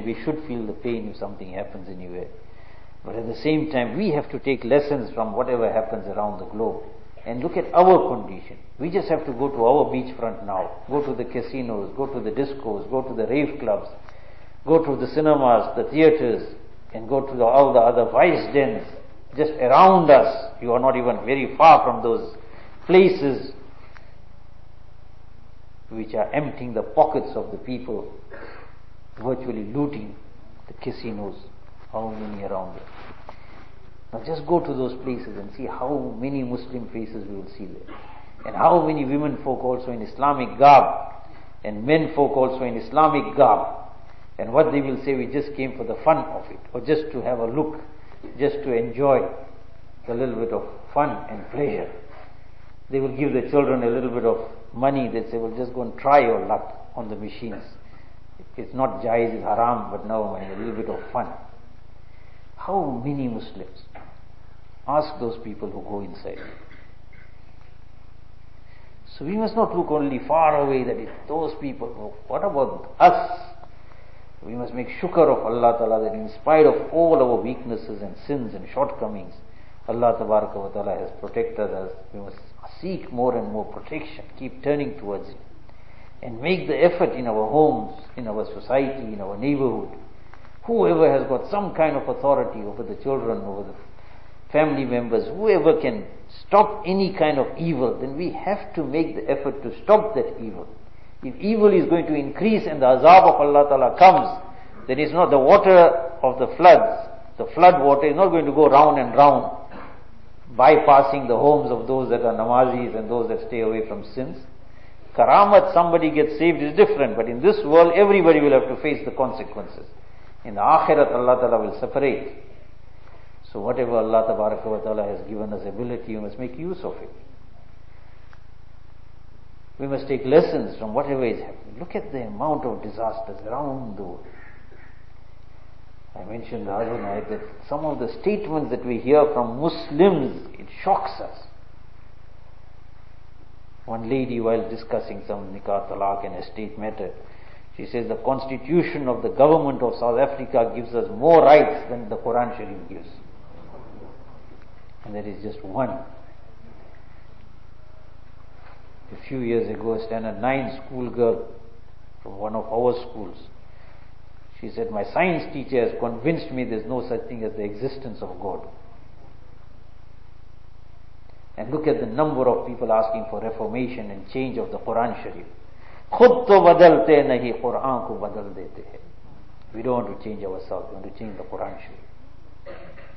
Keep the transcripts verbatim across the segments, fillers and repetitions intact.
we should feel the pain if something happens anywhere. But at the same time, we have to take lessons from whatever happens around the globe and look at our condition. We just have to go to our beachfront now, go to the casinos, go to the discos, go to the rave clubs, go to the cinemas, the theaters, and go to the, all the other vice dens just around us. You are not even very far from those places which are emptying the pockets of the people, virtually looting the casinos. How many around it? Now just go to those places and see how many Muslim faces we will see there. And how many women folk also in Islamic garb, and men folk also in Islamic garb. And what they will say, we just came for the fun of it, or just to have a look, just to enjoy a little bit of fun and pleasure. They will give the children a little bit of money. They say, well, just go and try your luck on the machines. It's not jaiz, it's haram, but now a little bit of fun. How many Muslims? Ask those people who go inside. So we must not look only far away, that it's those people. What about us? We must make shukr of Allah Ta'ala that in spite of all our weaknesses and sins and shortcomings, Allah Tabaraka wa Ta'ala has protected us. We must seek more and more protection, keep turning towards it, and make the effort in our homes, in our society, in our neighborhood. Whoever has got some kind of authority over the children, over the family members, whoever can stop any kind of evil, then we have to make the effort to stop that evil. If evil is going to increase and the azab of Allah Ta'ala comes, then it's not the water of the floods, the flood water is not going to go round and round, bypassing the homes of those that are namazis and those that stay away from sins. Karamat, somebody gets saved is different, but in this world everybody will have to face the consequences. In the akhirat, Allah Ta'ala will separate. So whatever Allah Ta'ala has given us ability, we must make use of it. We must take lessons from whatever is happening. Look at the amount of disasters around the world. I mentioned the other night that some of the statements that we hear from Muslims, it shocks us. One lady, while discussing some nikah, talaq and estate matter, she says the constitution of the government of South Africa gives us more rights than the Quran Sharif gives. And that is just one. A few years ago, a standard nine school girl from one of our schools, she said, my science teacher has convinced me there's no such thing as the existence of God. And look at the number of people asking for reformation and change of the Quran Sharif. Khud to badalte nahi, Quran ko badal dete hai. We don't want to change ourselves, we want to change the Quran Sharif.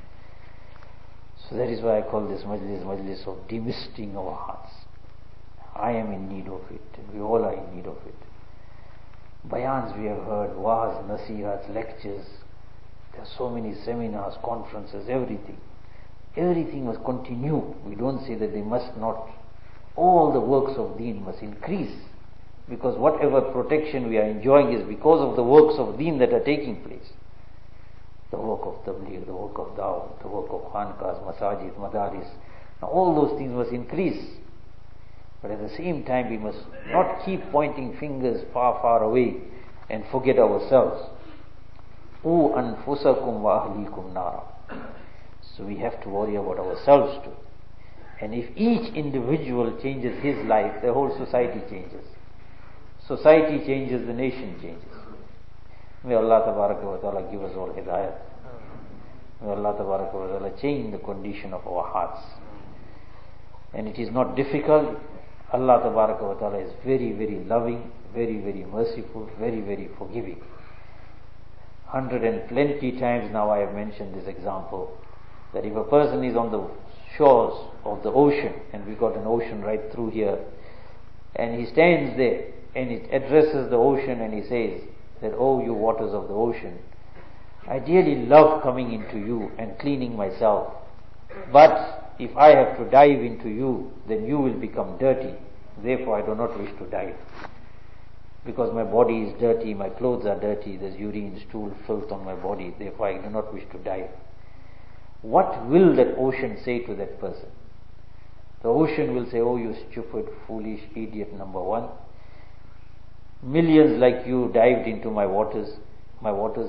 So that is why I call this majlis, majlis of demisting our hearts. I am in need of it, and we all are in need of it. Bayans we have heard, waz, nasihats, lectures, there are so many seminars, conferences, everything. Everything must continue. We don't say that they must not. All the works of deen must increase, because whatever protection we are enjoying is because of the works of deen that are taking place. The work of tabligh, the work of da'wah, the work of khanqahs, masajid, madaris. Now all those things must increase. But at the same time, we must not keep pointing fingers far, far away and forget ourselves. U anfusakum wa ahlikum nara. So we have to worry about ourselves too. And if each individual changes his life, the whole society changes. Society changes, the nation changes. May Allah Tabaraka wa Ta'ala give us all hidayat. May Allah Tabaraka wa Ta'ala change the condition of our hearts. And it is not difficult. Allah Tabaraka wa Ta'ala is very, very loving, very, very merciful, very, very forgiving. Hundred and plenty times now I have mentioned this example, that if a person is on the shores of the ocean, and we got an ocean right through here, and he stands there and it addresses the ocean and he says that, oh you waters of the ocean, I dearly love coming into you and cleaning myself, but if I have to dive into you, then you will become dirty. Therefore I do not wish to dive, because my body is dirty, my clothes are dirty, there's urine, stool, filth on my body, therefore I do not wish to dive. What will that ocean say to that person? The ocean will say, oh you stupid, foolish, idiot number one. Millions like you dived into my waters. My waters